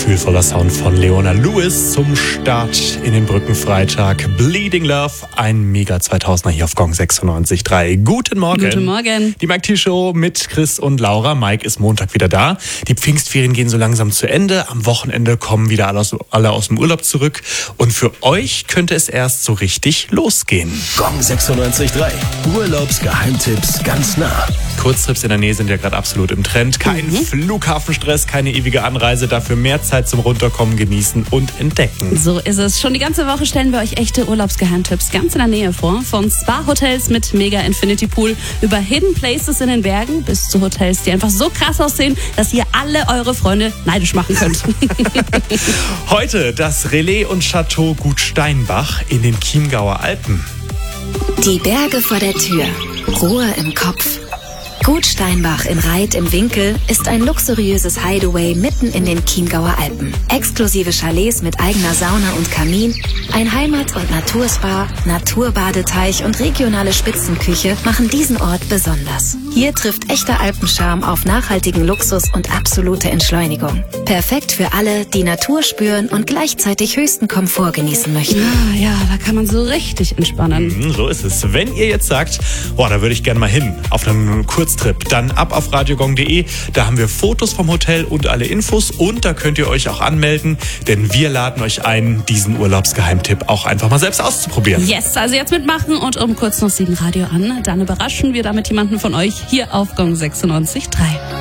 gefühlvoller Sound von Leona Lewis zum Start in den Brückenfreitag. Bleeding Love, ein mega 2000er hier auf Gong 96.3. Guten Morgen. Guten Morgen. Die Mike T Show mit Chris und Laura. Mike ist Montag wieder da. Die Pfingstferien gehen so langsam zu Ende. Am Wochenende kommen wieder alle aus dem Urlaub zurück. Und für euch könnte es erst so richtig losgehen. Gong 96.3. Urlaubsgeheimtipps ganz nah. Kurztrips in der Nähe sind ja gerade absolut im Trend. Kein Flughafenstress, keine ewige Anreise, dafür mehr Zeit zum Runterkommen, genießen und entdecken. So ist es. Schon die ganze Woche stellen wir euch echte Urlaubsgeheimtipps ganz in der Nähe vor. Von Spa-Hotels mit Mega Infinity Pool über Hidden Places in den Bergen bis zu Hotels, die einfach so krass aussehen, dass ihr alle eure Freunde neidisch machen könnt. Heute das Relais und Chateau Gut Steinbach in den Chiemgauer Alpen. Die Berge vor der Tür, Ruhe im Kopf. Gut Steinbach in Reit im Winkel ist ein luxuriöses Hideaway mitten in den Chiemgauer Alpen. Exklusive Chalets mit eigener Sauna und Kamin, ein Heimat- und Naturspa, Naturbadeteich und regionale Spitzenküche machen diesen Ort besonders. Hier trifft echter Alpencharme auf nachhaltigen Luxus und absolute Entschleunigung. Perfekt für alle, die Natur spüren und gleichzeitig höchsten Komfort genießen möchten. Ja, da kann man so richtig entspannen. So ist es. Wenn ihr jetzt sagt, da würde ich gerne mal hin, auf einen Kurztrip, dann ab auf radiogong.de. Da haben wir Fotos vom Hotel und alle Infos und da könnt ihr euch auch anmelden, denn wir laden euch ein, diesen Urlaubsgeheimtipp auch einfach mal selbst auszuprobieren. Yes, also jetzt mitmachen und um kurz noch 7 Radio an. Dann überraschen wir damit jemanden von euch hier auf Gong 96.3.